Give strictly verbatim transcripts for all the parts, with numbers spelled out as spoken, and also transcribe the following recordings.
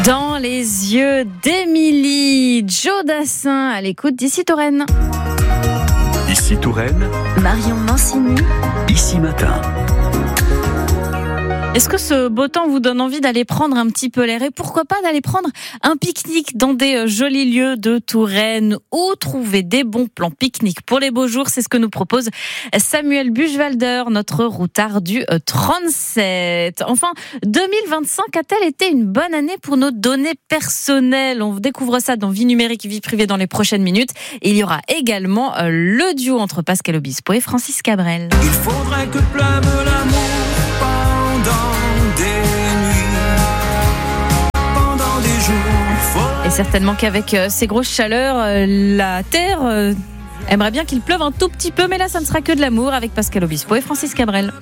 Dans les yeux d'Émilie, Joe Dassin à l'écoute d'ici Touraine. Ici Touraine, Marion Mancini, Ici Matin. Est-ce que ce beau temps vous donne envie d'aller prendre un petit peu l'air et pourquoi pas d'aller prendre un pique-nique dans des jolis lieux de Touraine ou trouver des bons plans pique-nique pour les beaux jours? C'est ce que nous propose Samuel Buchwalder, notre routard du trente-sept. Enfin, deux mille vingt-cinq a-t-elle été une bonne année pour nos données personnelles? On découvre ça dans Vie numérique, vie privée dans les prochaines minutes. Et il y aura également le duo entre Pascal Obispo et Francis Cabrel. Il faudrait que pleuve l'amour pendant des nuits, pendant des jours. Et certainement qu'avec euh, ces grosses chaleurs, euh, la terre euh, aimerait bien qu'il pleuve un tout petit peu, mais là ça ne sera que de l'amour avec Pascal Obispo et Francis Cabrel.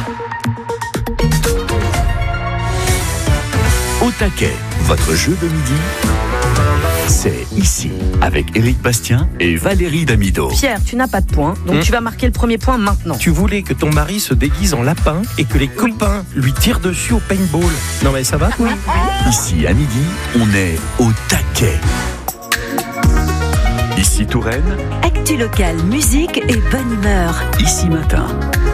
Au taquet, votre jeu de midi, c'est ici, avec Éric Bastien et Valérie Damido. Pierre, tu n'as pas de point, donc Hum. tu vas marquer le premier point maintenant. Tu voulais que ton mari se déguise en lapin et que les copains lui tirent dessus au paintball. Non mais ça va? Oui. Ici, à midi, on est au taquet. Ici Touraine, Actu local, musique et bonne humeur. Ici Matin.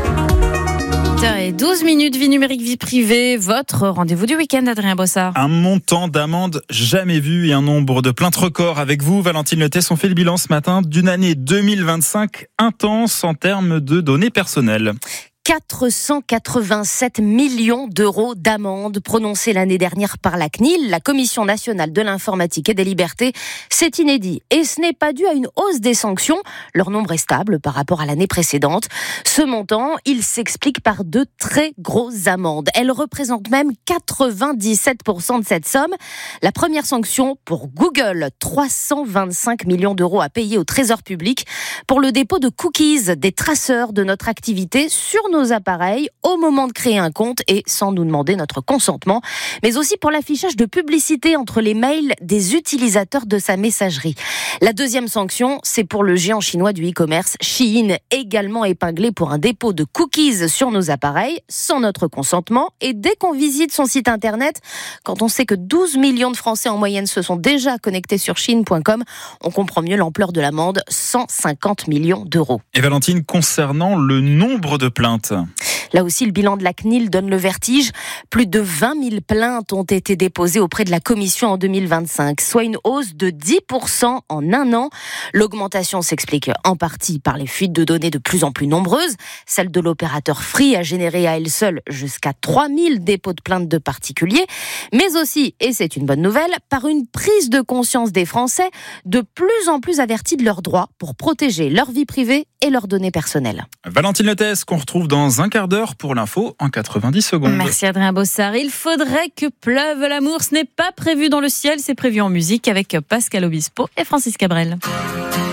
huit heures douze minutes, vie numérique, vie privée, votre rendez-vous du week-end, Adrien Bossard. Un montant d'amende jamais vu et un nombre de plaintes records. Avec vous, Valentine Letès, on fait le bilan ce matin d'une année deux mille vingt-cinq intense en termes de données personnelles. quatre cent quatre-vingt-sept millions d'euros d'amende prononcés l'année dernière par la C N I L, la Commission nationale de l'informatique et des libertés. C'est inédit et ce n'est pas dû à une hausse des sanctions. Leur nombre est stable par rapport à l'année précédente. Ce montant, il s'explique par de très grosses amendes. Elles représentent même quatre-vingt-dix-sept pour cent de cette somme. La première sanction pour Google, trois cent vingt-cinq millions d'euros à payer au Trésor public pour le dépôt de cookies, des traceurs de notre activité sur nos nos appareils au moment de créer un compte et sans nous demander notre consentement, mais aussi pour l'affichage de publicité entre les mails des utilisateurs de sa messagerie. La deuxième sanction, c'est pour le géant chinois du e-commerce, Shein, également épinglé pour un dépôt de cookies sur nos appareils sans notre consentement. Et dès qu'on visite son site internet, quand on sait que douze millions de Français en moyenne se sont déjà connectés sur shein point com, on comprend mieux l'ampleur de l'amende, cent cinquante millions d'euros. Et Valentine, concernant le nombre de plaintes, là aussi, le bilan de la C N I L donne le vertige. Plus de vingt mille plaintes ont été déposées auprès de la Commission en deux mille vingt-cinq, soit une hausse de dix pour cent en un an. L'augmentation s'explique en partie par les fuites de données de plus en plus nombreuses. Celle de l'opérateur Free a généré à elle seule jusqu'à trois mille dépôts de plaintes de particuliers, mais aussi, et c'est une bonne nouvelle, par une prise de conscience des Français de plus en plus avertis de leurs droits pour protéger leur vie privée et leurs données personnelles. Valentine Letès, qu'on retrouve dans un quart d'heure pour l'info en quatre-vingt-dix secondes. Merci Adrien Bossard. Il faudrait que pleuve l'amour. Ce n'est pas prévu dans le ciel, c'est prévu en musique avec Pascal Obispo et Francis Cabrel.